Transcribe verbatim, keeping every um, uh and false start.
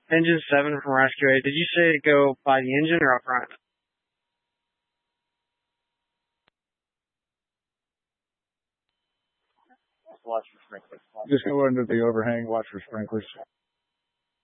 Engine seven from Rescue eight. Did you say go by the engine or up front? Watch for sprinklers. Just go under the overhang, watch for sprinklers.